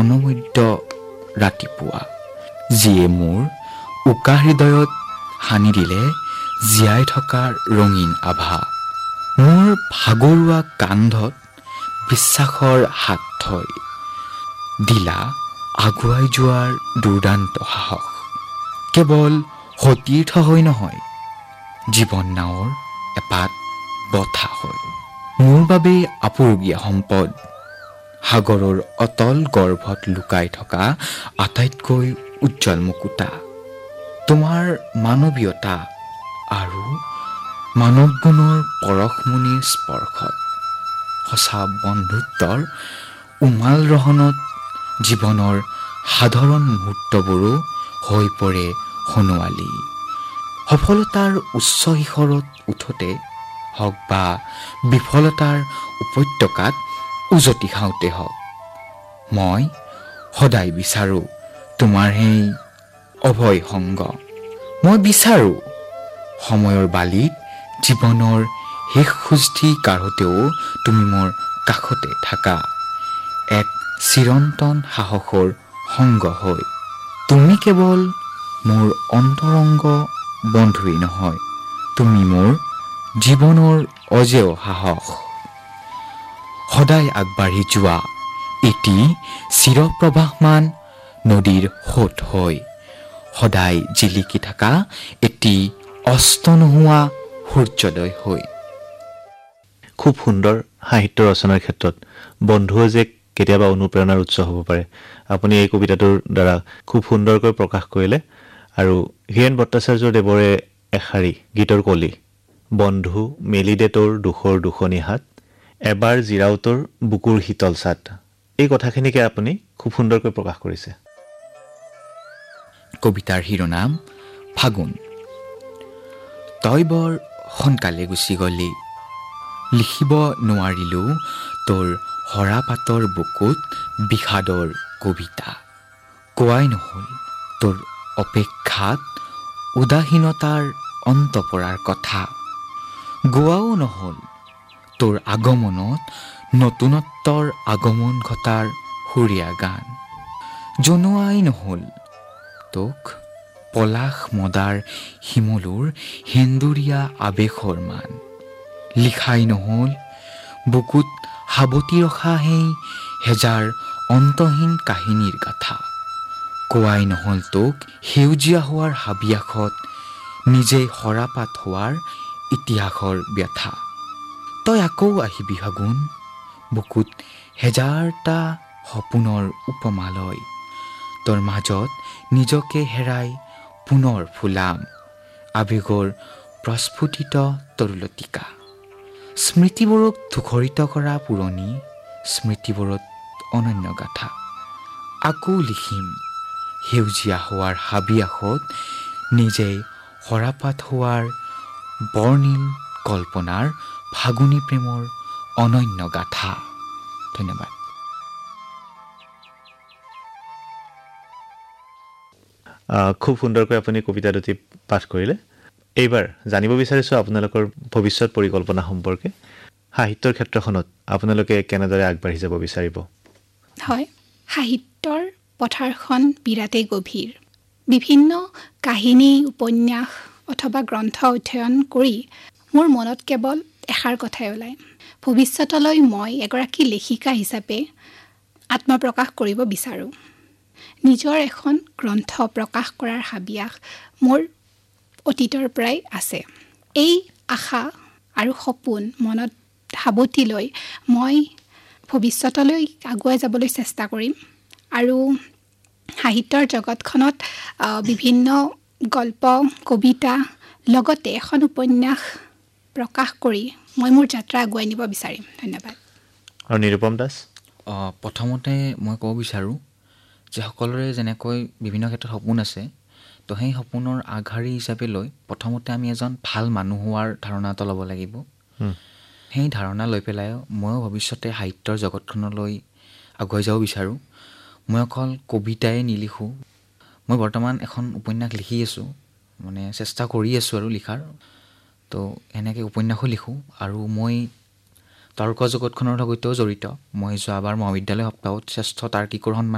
অনবদ্য ৰাতিপুৱা, যিয়ে মোৰ উকা হৃদয়ত সানি দিলে জীয়াই থকাৰ ৰঙীন আভা। মোৰ ভাগৰুৱা কান্ধত বিশ্বাসৰ হাত থৈ দিলা আগুৱাই যোৱাৰ দুৰ্দান্ত সাহস। কেৱল সতীৰ্থ হৈ নহয়, জীৱন নাৱৰ এপাত বঠা হয়। মোৰ বাবে আপুৰুগীয়া সম্পদ, সাগৰৰ অতল গৰ্ভত লুকাই থকা আটাইতকৈ উজ্জ্বল মুকুতা। তোমাৰ মানৱীয়তা আৰু মানৱ গুণৰ পৰশমণিৰ স্পৰ্শত, সঁচা বন্ধুত্বৰ উমাল ৰহনত জীৱনৰ সাধাৰণ মুহূৰ্তবোৰো হৈ পৰে সোণোৱালী। সফলতাৰ উচ্চ শিখৰত উঠোতে হওক বা বিফলতাৰ উপত্যকাত উজটি খাওঁতে হওক, মই সদায় বিচাৰোঁ তোমাৰ সেই অভয় সংগ। মই বিচাৰোঁ সময়ৰ বালিত জীৱনৰ শেষ সুস্থি কাঢ়োতেও তুমি মোৰ কাষতে থাকা, এক চিৰন্তন সাহসৰ সংগ হৈ। তুমি কেৱল মোৰ অন্তৰংগ বন্ধুৱেই নহয়, তুমি মোৰ জীৱনৰ অজেয় সাহস। সদায় আগবাঢ়ি যোৱা এটি চিৰপ্ৰবাহমান নদীৰ সোঁত হৈ, সদায় জিলিকি থকা এটি অস্ত নোহোৱা সূৰ্যোদয় হৈ। খুব সুন্দৰ সাহিত্য ৰচনাৰ ক্ষেত্ৰত বন্ধুও যে কেতিয়াবা অনুপ্ৰেৰণাৰ উৎস হ'ব পাৰে, আপুনি এই কবিতাটোৰ দ্বাৰা খুব সুন্দৰকৈ প্ৰকাশ কৰিলে। আৰু হীৰেণ ভট্টাচাৰ্য দেৱৰে এষাৰি গীতৰ কলি, বন্ধু মেলি দে তোৰ দুখৰ দুখনি হাত, এবাৰ জিৰাও তোৰ বুকুৰ শীতল ছাট। এই কথাখিনিকে আপুনি খুব সুন্দৰকৈ প্ৰকাশ কৰিছে। কবিতাৰ শিৰোনাম ফাগুন। তই বৰ সোনকালে গুচি গলি, লিখিব নোৱাৰিলোঁ তোৰ সৰাপাতৰ বুকুত বিষাদৰ কবিতা। কোৱাই নহ'ল তোৰ অপেক্ষাত উদাসীনতাৰ অন্ত পৰাৰ কথা। গোৱাও নহ'ল তোৰ আগমনত নতুনত্বৰ আগমন ঘটাৰ সুৰীয়া গান। জনোৱাই নহ'ল তোক পলাশ মদাৰ শিমলুৰ সেন্দুৰীয়া আৱেশৰ মান। লিখাই নহ'ল বুকুত সাৱটি ৰখা সেই হেজাৰ অন্তহীন কাহিনীৰ গাথা। কোৱাই নহ'ল তোক সেউজীয়া হোৱাৰ হাবিয়াসত নিজেই সৰাপাত হোৱাৰ ইতিহাসৰ ব্যথা। তই আকৌ আহিবি ফাগুন, বুকুত হেজাৰটা সপোনৰ উপমালয়। তোৰ মাজত নিজকে হেৰাই পুনৰ ফুলাম, আৱেগৰ প্ৰস্ফুটিত তৰুলতিকা। স্মৃতিবোৰক ধূসৰিত কৰা পুৰণি স্মৃতিবোৰত অনন্য গাথা। আকৌ লিখিম সেউজীয়া হোৱাৰ হাবিয়াসত নিজেই সৰাপাত হোৱাৰ বৰ্ণিল কল্পনাৰ ফাগুনী প্ৰেমৰ অনন্য গাথা। ধন্যবাদ। খুব সুন্দৰকৈ আপুনি কবিতা দুটি পাঠ কৰিলে। এইবাৰ জানিব বিচাৰিছোঁ আপোনালোকৰ ভৱিষ্যত পৰিকল্পনা সম্পৰ্কে। সাহিত্যৰ ক্ষেত্ৰখনত আপোনালোকে কেনেদৰে আগবাঢ়ি যাব বিচাৰিব? হয়, সাহিত্যৰ পথাৰখন বিৰাটেই গভীৰ। বিভিন্ন কাহিনী, উপন্যাস অথবা গ্ৰন্থ অধ্যয়ন কৰি মোৰ মনত কেৱল এষাৰ কথাই ওলায়, ভৱিষ্যতলৈ মই এগৰাকী লেখিকা হিচাপে আত্মপ্ৰকাশ কৰিব বিচাৰোঁ। নিজৰ এখন গ্ৰন্থ প্ৰকাশ কৰাৰ হাবিয়াস মোৰ অতীতৰ পৰাই আছে। এই আশা আৰু সপোন মনত সাৱটি লৈ মই ভৱিষ্যতলৈ আগুৱাই যাবলৈ চেষ্টা কৰিম। আৰু সাহিত্যৰ জগতখনত বিভিন্ন গল্প, কবিতা লগতে এখন উপন্যাস প্ৰকাশ কৰি মই মোৰ যাত্ৰা আগুৱাই নিব বিচাৰিম। ধন্যবাদ। আৰু নিৰুপম দাস? প্ৰথমতে মই ক'ব বিচাৰোঁ যে সকলোৰে যেনেকৈ বিভিন্ন ক্ষেত্ৰত সপোন আছে, তো সেই সপোনৰ আগশাৰী হিচাপে লৈ প্ৰথমতে আমি এজন ভাল মানুহ হোৱাৰ ধাৰণা এটা ল'ব লাগিব। সেই ধাৰণা লৈ পেলাই ময়ো ভৱিষ্যতে সাহিত্যৰ জগতখনলৈ আগুৱাই যাব বিচাৰোঁ। মই অকল কবিতাই নিলিখোঁ, মই বৰ্তমান এখন উপন্যাস লিখি আছোঁ, মানে চেষ্টা কৰি আছোঁ আৰু লিখাৰ। তো এনেকৈ উপন্যাসো লিখোঁ। আৰু মই তৰ্ক জগতখনৰ লগতেও জড়িত। মই যোৱাবাৰ মহাবিদ্যালয় সপ্তাহত শ্ৰেষ্ঠ তাৰ্কিকৰ সন্মান